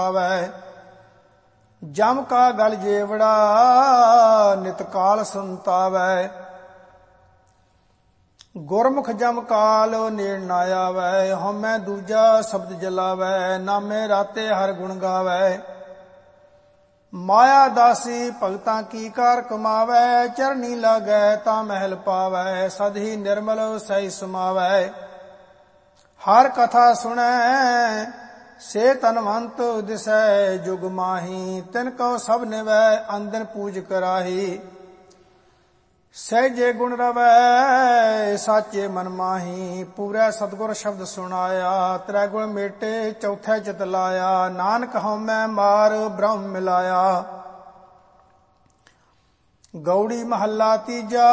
जम का गल जेवड़ा नित काल संतावै। गुरमुख जम काल नेड़ ना आवै, हमै दूजा शब्द जलावै। नामे राते हर गुण गावै, माया दासी भगतां की कार कमावै। चरनी लागै तां महल पावै, सद ही निर्मल सही समावै। हर कथा सुनै से तनवंत दिसै जुग माही। तिनको सब निवै अंदन पूज कराही। सहजे गुण रवै साचे मन माही, पूरै सतगुर शब्द सुनाया। त्रै गुण मेटे चौथे चित लाया, नानक हउमੈ मार ब्रह्म मिलाया। गौड़ी महला तीजा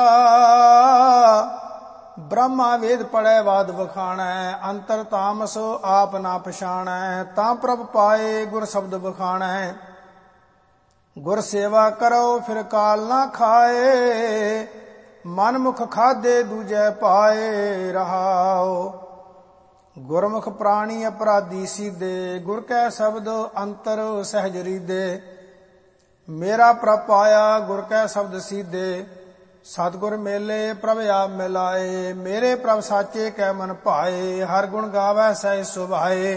ब्रह्मा वेद पढ़ै वाद बखाणै। अंतर तामस आप ना पछाणै, तां प्रभ पाए गुर शब्द बखाणै। गुर सेवा करो फिर काल ना खाए, मन मुख खाधे दूजै पाए रहाओ। गुरमुख प्राणी अपराधी सीधे, गुर कै शब्द अंतर सहज रीदे। मेरा प्रभ पाया गुर कै शब्द सीधे, सतगुर मेले प्रभ आप मिलाए। मेरे प्रभ साचे कै मन भाए, हर गुण गावै सह सुभाए।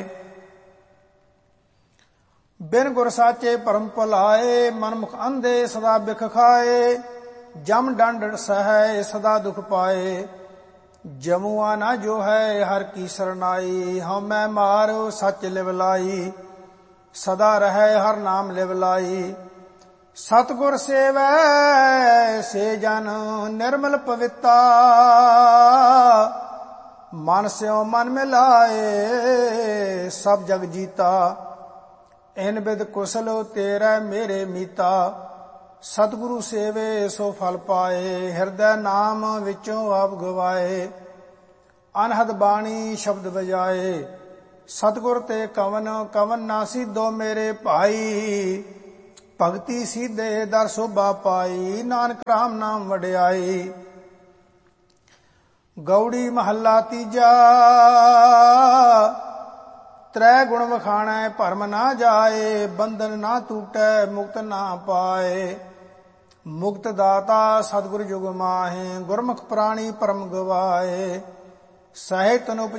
बिन गुर साचे परम भुलाए, मनमुख अंधे सदा बिख खाए। जम डंड सहै सदा दुख पाए, जमुआ ना जो है हर की सरनाई। हउमੈ मार सच लिवलाई, सदा रहै हर नाम लिवलाई। सतगुर सेवै से जन निर्मल पविता, मन स्यों मन मिलाए सब जग जीता। इन बिद कुशल तेरै मेरे मीता, सतगुरु सेवे सो फल पाए। ਹਿਰਦੈ ਨਾਮ ਵਿੱਚੋਂ ਆਪ ਗਵਾਏ, ਅਨਹਦ ਬਾਣੀ ਸ਼ਬਦ ਬਜਾਏ। ਸਤਗੁਰ ਤੇ ਕਵਨ ਕਵਨ ਨਾ ਸੀਧੋ ਮੇਰੇ ਭਾਈ, ਭਗਤੀ ਸੀਧੇ ਦਰ ਸੋਭਾ ਪਾਈ। ਨਾਨਕ ਰਾਮ ਨਾਮ ਵਡਿਆਈ। ਗੌੜੀ ਮਹੱਲਾ ਤੀਜਾ ਤ੍ਰੈ ਗੁਣ ਵਖਾਣੈ ਭਰਮ ਨਾ ਜਾਏ। ਬੰਧਨ ਨਾ ਟੂਟੈ ਮੁਕਤ ਨਾ ਪਾਏ, ਮੁਕਤ ਦਾਤਾ ਸਤਿਗੁਰ ਜੁਗ ਮਾਹੇ। ਗੁਰਮੁਖ ਪ੍ਰਾਣੀ ਪਰਮ ਗਵਾਏ, ਸਹਿਤ ਅਨੁਪ